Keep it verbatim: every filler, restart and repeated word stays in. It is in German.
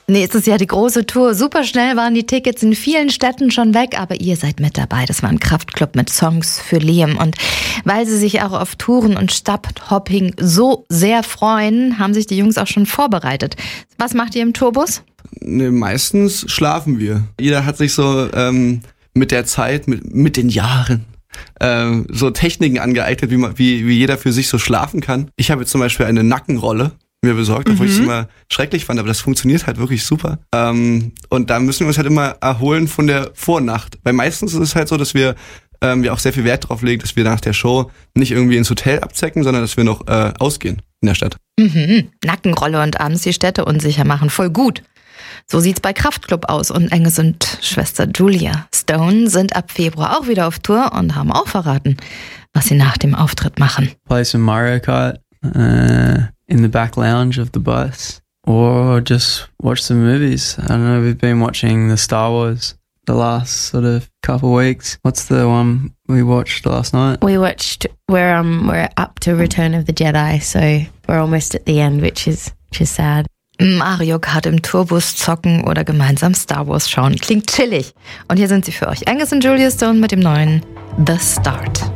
Nächstes Jahr die große Tour. Super schnell waren die Tickets in vielen Städten schon weg, aber ihr seid mit dabei. Das war ein Kraftclub mit Songs für Liam. Und weil sie sich auch auf Touren und Stadthopping so sehr freuen, haben sich die Jungs auch schon vorbereitet. Was macht ihr im Tourbus? Ne, meistens schlafen wir. Jeder hat sich so ähm, mit der Zeit, mit, mit den Jahren, ähm, so Techniken angeeignet, wie, man, wie, wie jeder für sich so schlafen kann. Ich habe jetzt zum Beispiel eine Nackenrolle mir besorgt, obwohl mhm. ich es immer schrecklich fand, aber das funktioniert halt wirklich super. Ähm, und da müssen wir uns halt immer erholen von der Vornacht. Weil meistens ist es halt so, dass wir, ähm, wir auch sehr viel Wert drauf legen, dass wir nach der Show nicht irgendwie ins Hotel abzecken, sondern dass wir noch äh, ausgehen in der Stadt. Mhm. Nackenrolle und abends die Städte unsicher machen, voll gut. So sieht's bei Kraftclub aus und Angus und Schwester Julia Stone sind ab Februar auch wieder auf Tour und haben auch verraten, was sie nach dem Auftritt machen. Play some Mario Kart uh, in the back lounge of the bus or just watch some movies. I don't know, we've been watching the Star Wars the last sort of couple of weeks. What's the one we watched last night? We watched, we're, um, we're up to Return of the Jedi, so we're almost at the end, which is, which is sad. Mario Kart im Tourbus zocken oder gemeinsam Star Wars schauen. Klingt chillig. Und hier sind sie für euch. Angus und Julia Stone mit dem neuen The Start.